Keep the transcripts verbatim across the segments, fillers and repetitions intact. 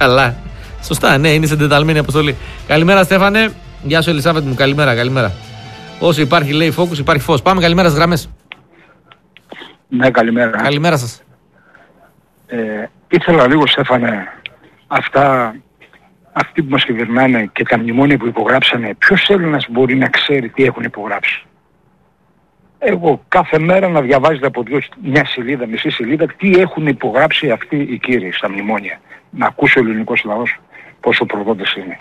Καλά. Σωστά, ναι, είναι σε εντεταλμένη αποστολή. Καλημέρα, Στέφανε. Γεια σου, Ελισάβετ μου. Καλημέρα, καλημέρα. Όσο υπάρχει, λέει, φόκους, υπάρχει φως. Πάμε, καλημέρα στις γραμμές. Ναι, καλημέρα. Καλημέρα σας. Ε, ήθελα λίγο, Στέφανε, αυτά, αυτοί που μας κυβερνάνε και τα μνημόνια που υπογράψανε, ποιος Έλληνας μπορεί να ξέρει τι έχουν υπογράψει? Εγώ κάθε μέρα να διαβάζετε από δύο, μια σελίδα, μισή σελίδα, τι έχουν υπογράψει αυτοί οι κύριοι στα μνημόνια. Να ακούσει ο ελληνικός λαός πόσο προδότες είναι.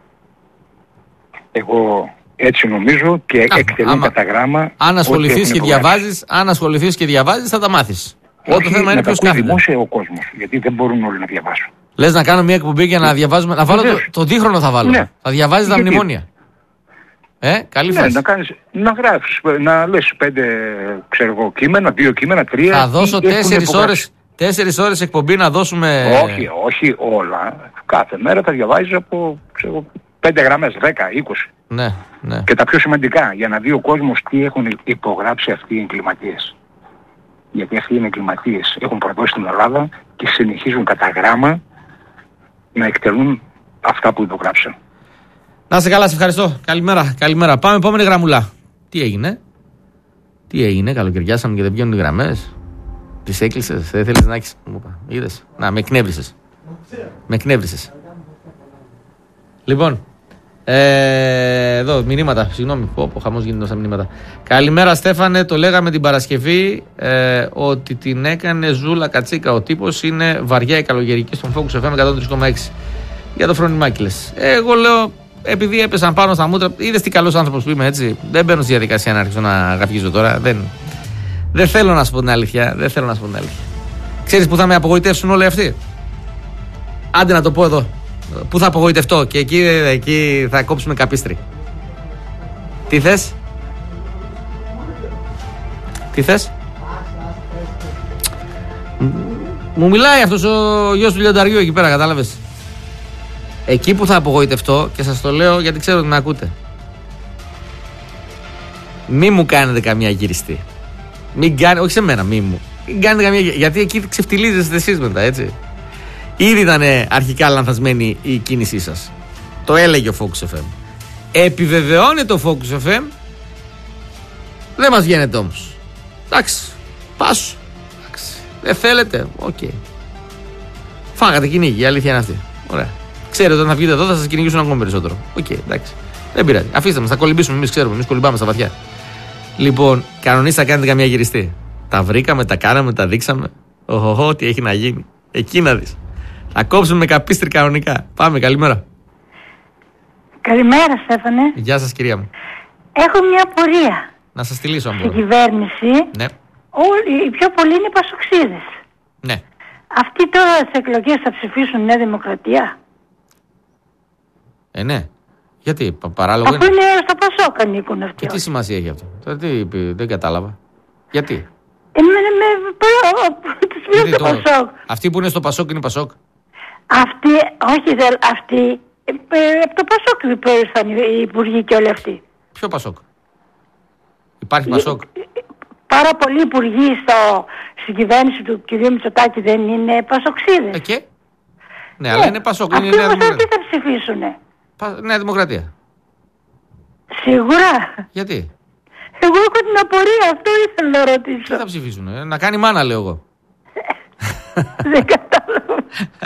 Εγώ έτσι νομίζω και Α, εκτελούν κατά γράμμα. Αν ασχοληθείς και διαβάζεις, αν ασχοληθείς και διαβάζεις θα τα μάθεις. Όχι, το θέμα είναι ποιος κάθεται. Δημόσια ο κόσμος, γιατί δεν μπορούν όλοι να διαβάσουν. Λες να κάνω μια εκπομπή για να διαβάζουμε, να βάλω το, το δίχρονο θα βάλω. Ναι. Θα διαβάζεις τα μνημόνια. Ε, καλή ναι, φάση. Να, κάνεις, να γράφεις, να λες πέντε ξέρω εγώ, κείμενα, δύο κείμενα, τρία. Θα δώσω τέσσερις ώρες, τέσσερις ώρες εκπομπή να δώσουμε. Όχι, όχι όλα. Κάθε μέρα θα διαβάζεις από ξέρω, πέντε γραμμές, δέκα, είκοσι. Ναι, ναι. Και τα πιο σημαντικά, για να δει ο κόσμος τι έχουν υπογράψει αυτοί οι εγκληματίες. Γιατί αυτοί είναι εγκληματίες. Έχουν προδώσει στην Ελλάδα και συνεχίζουν κατά γράμμα να εκτελούν αυτά που υπογράψαν. Να είσαι καλά, σε ευχαριστώ. Καλημέρα, καλημέρα. Πάμε επόμενη γραμμούλα. Τι έγινε? Τι έγινε, καλοκαιριάσαμε και δεν βγαίνουν οι γραμμές. Τις έκλεισες, δεν θέλεις να έχεις. Είδες. Να, με εκνεύρισες. Με εκνεύρισες. Λοιπόν, ε, εδώ μηνύματα, συγγνώμη, πω, πω, χαμός γίνεται στα μηνύματα. Καλημέρα, Στέφανε, το λέγαμε την Παρασκευή ε, ότι την έκανε Ζούλα Κατσίκα. Ο τύπος είναι βαριά η καλογερική στον Focus εφ εμ εκατόν τρία κόμμα έξι. Για το φρονιμάκι λες. Εγώ λέω, επειδή έπεσαν πάνω στα μούτρα, είδες τι καλός άνθρωπος που είμαι, έτσι. Δεν μπαίνω στη διαδικασία να αρχίσω να γραφίζω τώρα. Δεν, δεν θέλω να σου πω την αλήθεια. Δεν θέλω να σου πω την αλήθεια. Ξέρεις που θα με απογοητεύσουν όλοι αυτοί? Άντε να το πω εδώ. Πού θα απογοητευτώ και εκεί, εκεί θα κόψουμε καπίστρι. Τι θες? Τι θες? Μου μιλάει αυτός ο γιος του Λιονταριού εκεί πέρα, κατάλαβες? Εκεί που θα απογοητευτώ, και σας το λέω γιατί ξέρω ότι με ακούτε, μη μου κάνετε καμία γυριστή. Μην κάνετε, όχι σε μένα, μη μου. Μην κάνετε καμία, γιατί εκεί ξεφτιλίζεστε εσείς μετά, έτσι. Ήδη ήταν αρχικά λανθασμένη η κίνησή σας. Το έλεγε ο Focus εφ εμ. Επιβεβαιώνει το Focus εφ εμ. Δεν μας βγαίνετε όμως. Εντάξει, πάσου. Εντάξει. Δεν θέλετε, οκ. Okay. Φάγατε κυνήγι, η αλήθεια είναι αυτή. Ωραία. Ξέρετε όταν θα βγείτε εδώ θα σας κυνηγήσουν ακόμα περισσότερο. Οκ, okay, εντάξει. Δεν πειράζει. Αφήστε μας, θα κολυμπήσουμε. Εμείς ξέρουμε, εμείς κολυμπάμε στα βαθιά. Λοιπόν, κανονίστε να κάνετε καμία γυριστή. Τα βρήκαμε, τα κάναμε, τα δείξαμε. Οχοχο, τι έχει να γίνει. Εκεί να δεις. Θα κόψουμε με καπίστρι κανονικά. Πάμε, καλημέρα. Καλημέρα, Στέφανε. Γεια σας, κυρία μου. Έχω μια απορία. Να σας τη λύσω, αν μπορώ. Στην κυβέρνηση, ναι. όλοι, οι πιο πολλοί είναι πασοξίδες. Ναι. Αυτοί τώρα στις εκλογές θα ψηφίσουν Νέα Δημοκρατία? Ε, ναι. Γιατί, παράλογο Αφού είναι. είναι στο Πασόκ ανήκουν αυτοί. Και τι σημασία έχει αυτό? Τώρα τι, δεν κατάλαβα. Γιατί? Ε, με, με, τους φίλους του Πασόκ. Αυτοί που είναι στο Πασόκ είναι Πασόκ. Αυτοί, όχι δε, αυτοί, ε, ε, από το Πασόκ ήρθαν οι υπουργοί και όλοι αυτοί. Ποιο Πασόκ? Υπάρχει Πασόκ? Ε, ε, πάρα πολλοί υπουργοί στο, στην κυβέρνηση του κ. Μητσοτάκη δεν είναι πασοξίδες. Ε, και? Ναι, αλλά είναι Πασόκ. Αυτοί όμως αυτοί θα ψηφίσουνε. Πα, Νέα Δημοκρατία. Σίγουρα. Γιατί? Εγώ έχω την απορία, αυτό ήθελα να ρωτήσω. Τι θα ψηφίσουνε, ε? Να κάνει μάνα, λέω εγώ. Δεν κατάλαβα.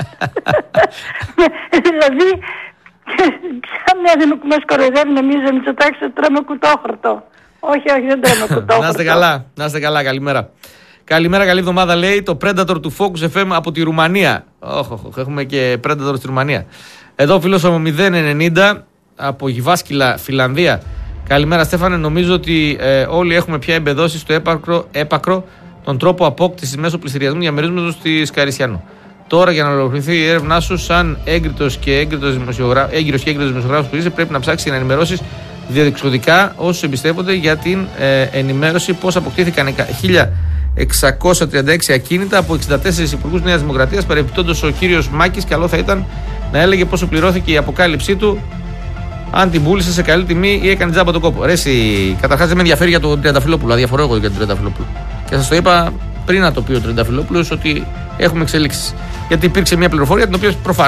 Δηλαδή, σαν μια μας κοροϊδεύει νομίζω ο Μητσοτάκης ότι τρώμε κουτόχορτο. Όχι, όχι, δεν τρώμε κουτόχορτο. Να είστε καλά, να είστε καλά, καλημέρα. Καλημέρα, καλή εβδομάδα, λέει το Predator του Focus εφ εμ από τη Ρουμανία. Όχι, όχι, έχουμε και Predator στη Ρουμανία. Εδώ φίλος ο μηδέν ενενήντα από Γιβάσκυλα, Φιλανδία. Καλημέρα, Στέφανε. Νομίζω ότι ε, όλοι έχουμε πια εμπεδώσει στο έπακρο, έπακρο τον τρόπο απόκτησης μέσω πληστηριασμού διαμερίσματος στη Σκαρισιανού. Τώρα, για να ολοκληρωθεί η έρευνά σου, σαν έγκριτος και έγκριτος δημοσιογράφος, έγκυρος και έγκριτος δημοσιογράφος που είσαι, πρέπει να ψάξεις να ενημερώσεις διαδιεξοδικά όσους εμπιστεύονται για την ε, ενημέρωση πώς αποκτήθηκαν χίλια εξακόσια τριάντα έξι ακίνητα από εξήντα τέσσερις υπουργούς Νέας Δημοκρατίας. Παρεπιπτόντως, ο κύριος Μάκης, καλό θα ήταν να έλεγε πόσο πληρώθηκε η αποκάλυψή του, αν την πούλησε σε καλή τιμή ή έκανε τζάμπα τον κόπο. Ρε, εσύ, καταρχάς δεν με ενδιαφέρει για τον Τριανταφυλόπουλο. Αδιαφορώ εγώ για τον Τριανταφυλόπουλο. Και σας το είπα πριν να το πει ο Τριανταφυλόπουλος ότι έχουμε εξελίξεις. Γιατί υπήρξε μια πληροφορία την οποία προφανώς